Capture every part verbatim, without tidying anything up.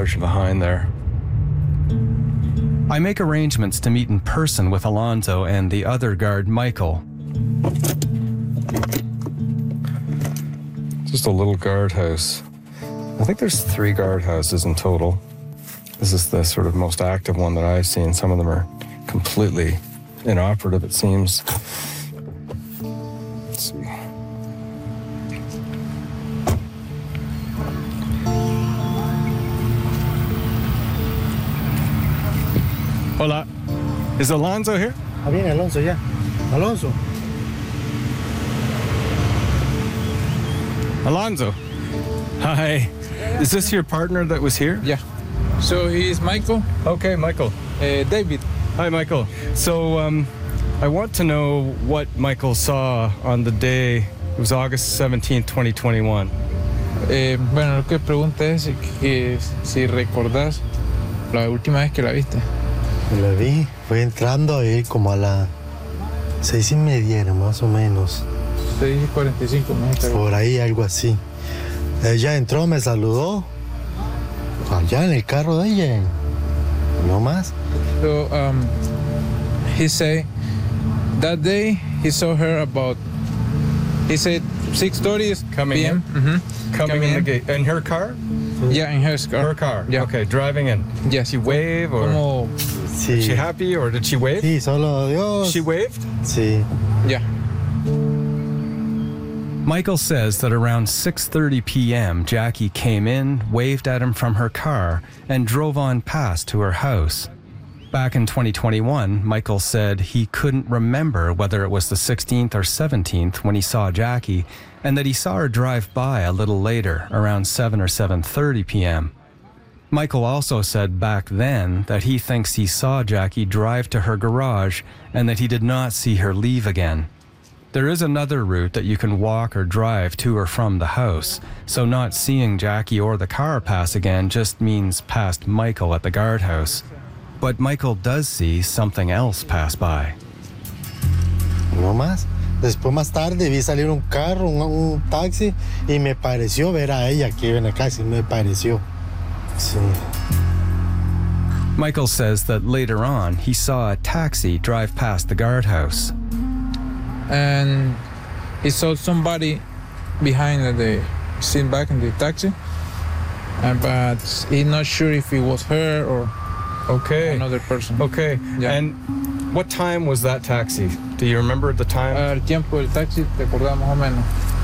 garage behind there. I make arrangements to meet in person with Alonzo and the other guard, Michael. Just a little guardhouse. I think there's three guardhouses in total. This is the sort of most active one that I've seen. Some of them are completely inoperative, it seems. Let's see. Hola. Is Alonzo here? Ah, viene Alonso ya. Alonso. Alonzo. Hi. Is this your partner that was here? Yeah. So he's Michael. Okay, Michael. Uh, David. Hi, Michael. So um, I want to know what Michael saw on the day, it was August seventeenth, twenty twenty-one. Eh, bueno, lo que pregunta es que si recordás la última vez que la viste. La vi, fue entrando ahí como a las seis y media, más o menos. seis y cuarenta y cinco, ¿no? Por ahí, algo así. Ella entró, me saludó. Allá en el carro de ella. No más. So um, he said that day he saw her about, he said six thirty Coming p m in? Mm-hmm. Coming, Coming in the in. gate. In her car? Yeah, in her car. Her car? Yeah. Okay, driving in. Yes. She wave or? Como, Sí. Was she happy or did she wave? Sí, solo Dios. She waved? Sí. yeah. Michael says that around six thirty p m Jackie came in, waved at him from her car, and drove on past to her house. Back in twenty twenty-one, Michael said he couldn't remember whether it was the sixteenth or seventeenth when he saw Jackie, and that he saw her drive by a little later, around seven or seven thirty p m Michael also said back then that he thinks he saw Jackie drive to her garage and that he did not see her leave again. There is another route that you can walk or drive to or from the house, so not seeing Jackie or the car pass again just means past Michael at the guardhouse. But Michael does see something else pass by. No más. Después más tarde vi salir un carro, un, un taxi, y me pareció ver a ella que iba en el taxi. Me pareció. Sí. Michael says that later on he saw a taxi drive past the guardhouse. And he saw somebody behind the seat back in the taxi, uh, but he's not sure if it was her or Okay. another person. Okay. Yeah. And what time was that taxi? Do you remember the time? Uh, el tiempo del taxi, ¿te acordás más o menos?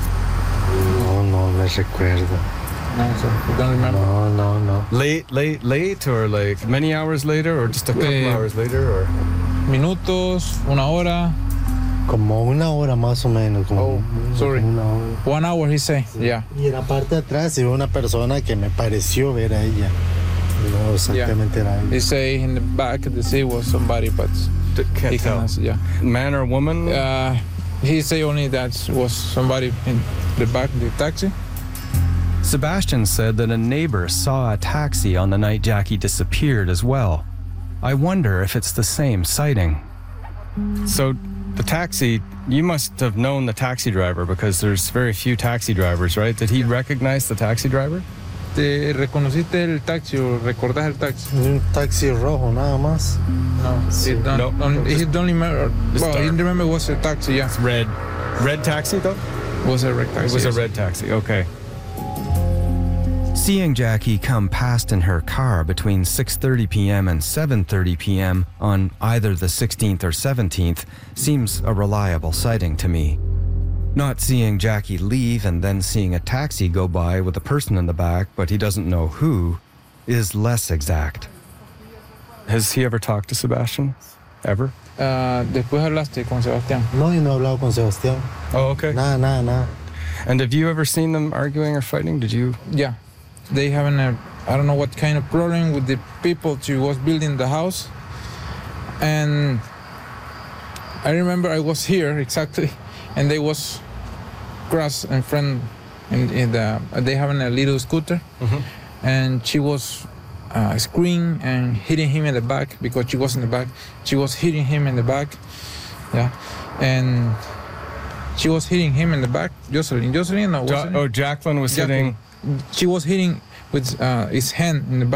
No, no me recuerdo. No, so you don't remember. No, no, no. late, late, late, or like many hours later, or just a couple Eh, hours later, or? Minutos, una hora, Como una hora más o menos. Como Oh, sorry. Una hora. one hour he say. Yeah. Y en la parte de atrás iba una persona que me pareció ver a ella. No exactamente era ella. He say in the back of the seat was somebody, but D- can't he tell. cannot. Yeah. Man or woman? Uh, he say only that was somebody in the back of the taxi. Sebastian said that a neighbor saw a taxi on the night Jackie disappeared as well. I wonder if it's the same sighting. So the taxi, you must have known the taxi driver because there's very few taxi drivers, right? Did he recognize the taxi driver? ¿Te reconociste el taxi o recordás el taxi? Un taxi rojo nada más. No, he don't, No. only, he don't remember. It's Well, he dark. remember it was a taxi. Yeah, Red. Red taxi though? it was a red taxi. It was a yes. red taxi, okay. Seeing Jackie come past in her car between six thirty p m and seven thirty p m on either the sixteenth or seventeenth seems a reliable sighting to me. Not seeing Jackie leave and then seeing a taxi go by with a person in the back, but he doesn't know who, is less exact. Has he ever talked to Sebastian? Ever? Uh, después hablaste con Sebastián. No, y no he hablado con Sebastián. Oh, okay. Nada, nada, nada. And have you ever seen them arguing or fighting? Did you? Yeah, they having a, I don't know what kind of problem with the people who was building the house. And I remember I was here exactly, and they was cross in front, in, in the, they having a little scooter, Mhm. and she was uh, screaming and hitting him in the back because she was in the back. She was hitting him in the back, yeah, and she was hitting him in the back. Jocelyn, Jocelyn, no, Jo- wasn't it? oh, Jacqueline was Jacqueline. hitting. She was hitting with uh, his hand in the back.